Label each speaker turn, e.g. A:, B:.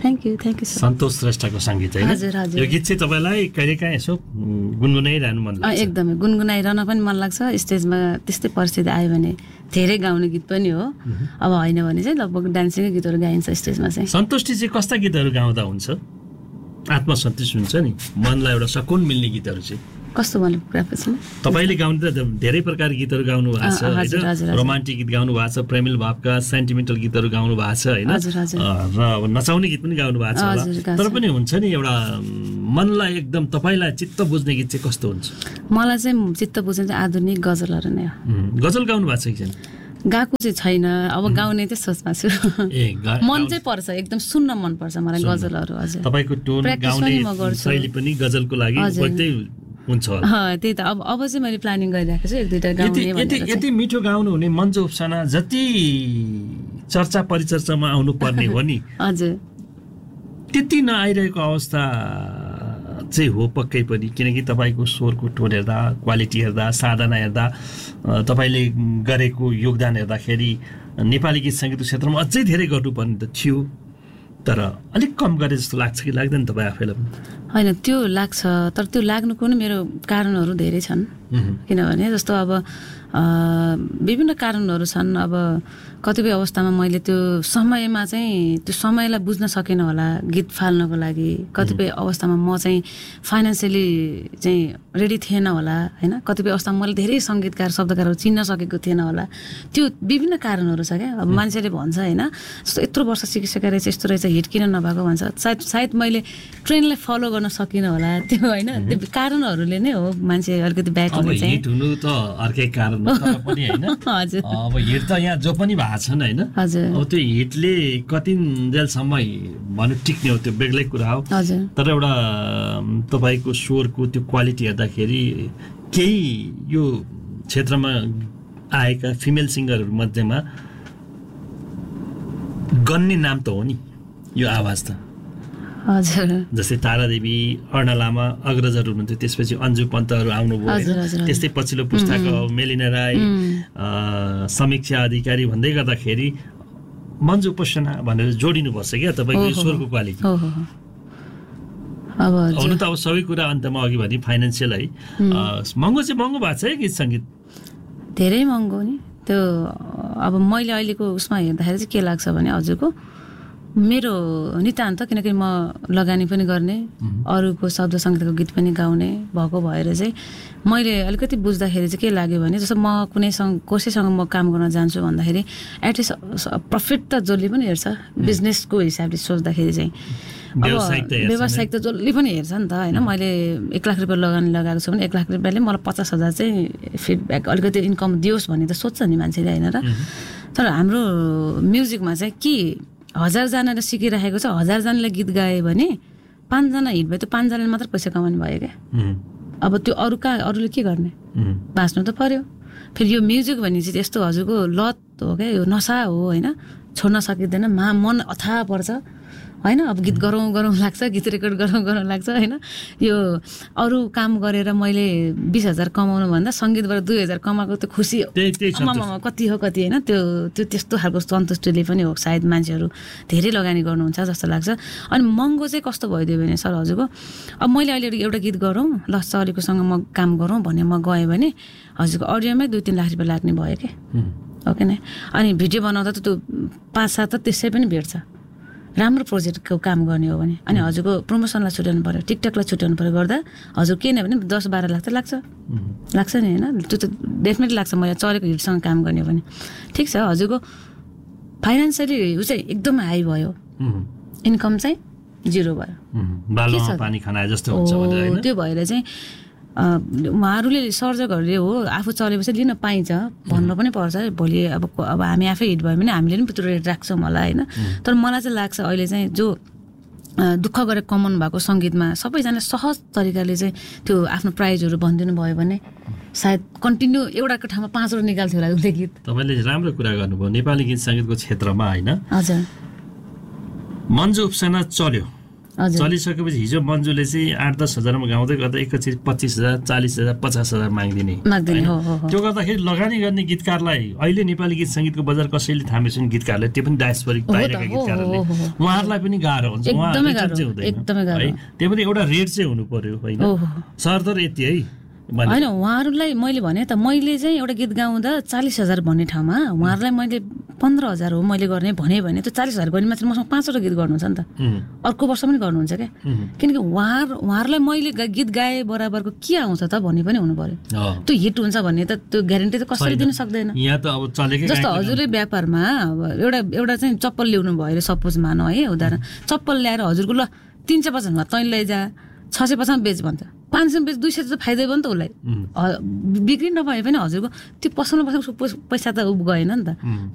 A: Thank you
B: सन्तोष श्रेष्ठको सङ्गीत होइन?
A: हजुर हजुर।
B: यो गीत चाहिँ तपाईँलाई कहिलेकाहीँ यसो गुनगुनाइरहनु मन लाग्छ?
A: एकदमै गुनगुनाइरहन पनि मन लाग्छ। स्टेजमा त्यस्तै परिस्थिति आयो भने धेरै गाउने गीत पनि हो, अब होइन भने चाहिँ लगभग डान्सिङै गीतहरू गाइन्छ स्टेजमा चाहिँ।
B: सन्तुष्टि चाहिँ कस्ता गीतहरू गाउँदा हुन्छ? आत्मसन्तुष्टि हुन्छ नि, मनलाई एउटा सकुन मिल्ने गीतहरू चाहिँ
A: कस्तो भन्नु कुरा पछि?
B: तपाईँले गाउने त धेरै प्रकार गीतहरू गाउनु भएको छ होइन? रोमान्टिक गीत गाउनु भएको छ, प्रेमिल भावका सेन्टिमेन्टल गीतहरू गाउनु भएको छ होइन? र अब नचाउने गीत पनि गाउनु भएको छ होला। तर पनि हुन्छ नि एउटा मनलाई एकदम तपाईँलाई चित्त बुझ्ने गीत चाहिँ कस्तो हुन्छ?
A: मलाई चाहिँ चित्त बुझ्ने चाहिँ आधुनिक गजलहरू नै हो।
B: गजल गाउनु भएको छ कि छैन?
A: गाएको चाहिँ छैन, अब गाउने चाहिँ सोचमा छु। मन चाहिँ पर्छ, एकदम सुन्न मन पर्छ मलाई गजलहरू। हजुर,
B: तपाईँको टोन गाउने शैली पनि गजलको लागि उपयुक्तै हुन्छ होला।
A: त्यही त अब चाहिँ मैले प्लानिङ गरिराखेको छु एक दुईटा गाउने भनेर।
B: यति मिठो गाउनु हुने मञ्च उप्सना जति चर्चा परिचर्चामा आउनु पर्ने हो नि,
A: हजुर
B: त्यति नआइरहेको अवस्था चाहिँ हो पक्कै पनि। किनकि तपाईँको स्वरको टोन हेर्दा, क्वालिटी हेर्दा, साधना हेर्दा, तपाईँले गरेको योगदान हेर्दाखेरि नेपाली गीत सङ्गीतको क्षेत्रमा अझै धेरै गर्नुपर्ने त थियो, तर अलिक कम गरे जस्तो लाग्छ कि लाग्दैन तपाईँ आफैलाई पनि?
A: होइन, त्यो लाग्छ, तर त्यो लाग्नुको नि मेरो कारणहरू धेरै छन्। किनभने जस्तो अब विभिन्न कारणहरू छन्। अब कतिपय अवस्थामा मैले त्यो समयमा चाहिँ त्यो समयलाई बुझ्न सकिनँ होला गीत फाल्नको लागि। कतिपय अवस्थामा म चाहिँ फाइनेन्सियली चाहिँ रेडी थिएन होला होइन? कतिपय अवस्थामा मैले धेरै सङ्गीतकार शब्दकारहरू चिन्न सकेको थिएन होला। त्यो विभिन्न कारणहरू छ क्या। अब मान्छेले भन्छ होइन, जस्तो यत्रो वर्ष सिकिसकेर रहेछ, यस्तो रहेछ, हिट किन नभएको भन्छ। सायद मैले ट्रेन्डलाई फलो गर्न सकिनँ होला त्यो होइन? त्यो कारणहरूले नै हो मान्छे अलिकति ब्याक हुने चाहिँ।
B: हिट हुनु त अर्कै कारण पनि होइन?
A: हजुर,
B: अब हिट त यहाँ जो पनि भएको छन् होइन?
A: हजुर।
B: अब त्यो हिटले कतिन्जेलसम्म भनौँ टिक्ने हो त्यो बेग्लै कुरा हो।
A: हजुर।
B: तर एउटा तपाईँको स्वरको त्यो क्वालिटी हेर्दाखेरि केही यो क्षेत्रमा आएका फिमेल सिङ्गरहरू मध्येमा गन्ने नाम त हो नि यो आवाज त।
A: हजुर।
B: जस्तै तारादेवी, अरुणा लामा अग्रजहरू हुनुहुन्थ्यो, त्यसपछि अन्जु पन्तहरू आउनुभयो, त्यस्तै पछिल्लो पुस्ताको मेलिना राई, समीक्षा अधिकारी भन्दै गर्दाखेरि मञ्जु उपासना भनेर जोडिनुपर्छ क्या तपाईँको स्वरको क्वालिटी। हुनु त अब सबै कुरा अन्तमा अघि भने फाइनेन्सियल है, महँगो चाहिँ महँगो भएको छ है गीत सङ्गीत?
A: धेरै महँगो नि त्यो। अब मैले अहिलेको उसमा हेर्दाखेरि चाहिँ के लाग्छ भने हजुरको मेरो नितान्त, किनकि म लगानी पनि गर्ने, अरूको शब्द सङ्गीतको गीत पनि गाउने भएको भएर चाहिँ मैले अलिकति बुझ्दाखेरि चाहिँ के लाग्यो भने जस्तो म कसैसँग म काम गर्न जान्छु भन्दाखेरि एटलिस्ट प्रफिट त जसले पनि हेर्छ, बिजनेसको हिसाबले सोच्दाखेरि चाहिँ व्यावसायिक त जसले पनि हेर्छ नि त होइन? मैले 1 लाख रुपियाँ लगानी लगाएको छु भने 1 लाख रुपियाँले मलाई 50,000 चाहिँ फिडब्याक अलिकति इन्कम दियोस् भन्ने त सोध्छ नि मान्छेले होइन र? तर हाम्रो म्युजिकमा चाहिँ के 1000 जनाले सिकिरहेको छ, 1000 जनाले गीत गायो भने 5 जना हिट भयो, त्यो 5 जनाले मात्र पैसा कमाउनु भयो क्या। अब त्यो अरूले के गर्ने? बाँच्नु त पर्यो। फेरि यो म्युजिक भन्ने चाहिँ यस्तो हजुरको लत हो क्या, यो नसा हो होइन? छोड्न सकिँदैन, मन अथाह पर्छ होइन? अब गीत गरौँ लाग्छ, गीत रेकर्ड गरौँ लाग्छ होइन? यो अरू काम गरेर मैले 20,000 कमाउनु भन्दा सङ्गीतबाट 2,000 कमाएको त्यो खुसी कति हो कति होइन? त्यो त्यस्तो खालको सन्तुष्टिले पनि हो सायद मान्छेहरू धेरै लगानी गर्नुहुन्छ जस्तो लाग्छ। अनि महँगो चाहिँ कस्तो भइदियो भने सर हजुरको, अब मैले अहिले एउटा गीत गरौँ ल सरीकोसँग म काम गरौँ भने म गएँ भने हजुरको अडियोमै 2-3 लाख रुपियाँ लाग्ने भयो क्या, ओके नै? अनि भिडियो बनाउँदा त त्यो 5-7 त त्यसै पनि भेट्छ राम्रो प्रोजेक्टको काम गर्ने हो भने। अनि हजुरको प्रमोसनलाई छुट्याउनु पऱ्यो, टिकटकलाई छुट्याउनु पऱ्यो गर्दा हजुर के नै भने 10-12 लाख त लाग्छ नि होइन? त्यो त डेफिनेटली लाग्छ मैले चलेको हिटसँग काम गर्ने हो भने। ठिक छ, हजुरको फाइनेन्सियली ऊ चाहिँ एकदम हाई भयो, इन्कम चाहिँ 0 भयो, त्यो भएर चाहिँ उहाँहरूले सर्जकहरूले हो आफू चलेपछि लिन पाइन्छ भन्नु पनि पर्छ। भोलि अब हामी आफै हिट भयो भने हामीले पनि त्यो रेट राख्छौँ होला होइन? तर मलाई चाहिँ लाग्छ अहिले चाहिँ जो दुःख गरेर कमाउनु भएको सङ्गीतमा सबैजना सहज तरिकाले चाहिँ त्यो आफ्नो प्राइजहरू भनिदिनु भयो भने सायद कन्टिन्यू एउटाको ठाउँमा 5 वटा निकाल्थ्यो होला उसले गीत।
B: तपाईँले राम्रो कुरा गर्नुभयो नेपाली गीत सङ्गीतको क्षेत्रमा होइन?
A: हजुर।
B: मञ्जु उप्सना चल्यो,
A: हजुर।
B: चलिसकेपछि हिजो मन्जुले चाहिँ 8-10 हजारमा गाउँदै गर्दा एकैचोटि 25,000, 40,000, 50,000 माग्दिने
A: माग्दिने, हो, हो, हो।
B: त्यो गर्दाखेरि लगानी गर्ने गीतकारलाई अहिले नेपाली गीत सङ्गीतको बजार कसैले थामेछन् गीतकारले, त्यो पनि डायस्पोरिक बाहिरका गीतकारहरूले, उहाँहरूलाई पनि गाह्रो हुन्छ, उहाँ रिटर्न चाहिँ हुँदैन,
A: एकदमै गाह्रो
B: है। त्यो पनि एउटा रेट चाहिँ हुनु पर्यो, होइन सरदर यति है
A: होइन। उहाँहरूलाई मैले भने त मैले चाहिँ एउटा गीत गाउँदा 40,000 भन्ने ठाउँमा उहाँहरूलाई मैले 15,000 हो मैले गर्ने भने त्यो 40,000 गर्ने मात्र मसँग 5वटा गीत गर्नुहुन्छ नि त, अर्को वर्ष पनि गर्नुहुन्छ क्या। किनकि उहाँहरूलाई मैले गीत गाए बराबरको के आउँछ त भन्ने पनि हुनु पर्यो। त्यो हिट हुन्छ भन्ने त त्यो ग्यारेन्टी त कसैले दिन सक्दैन। जस्तो हजुरले व्यापारमा एउटा चाहिँ चप्पल ल्याउनु भयो अरे, सपोज मानौ है उदाहरण, चप्पल ल्याएर हजुरको ल 350 तैँले लैजा 650 बेच भन्छ, 500 बेच 200 त फाइदै भयो नि त उसलाई। बिक्री नभए पनि हजुरको त्यो पसलमा पैसा त गएन नि त।